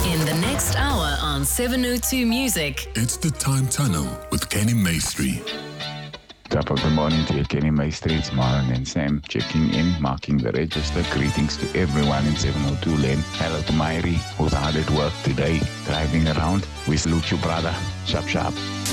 In the next hour on 702 Music. It's the Time Tunnel with Kenny Maestri. Top of the morning to you, Kenny Maestri. It's Marlon and Sam checking in, marking the register. Greetings to everyone in 702 Lane. Hello to Myri, who's hard at work today, driving around. We salute you, brother. Sharp, sharp.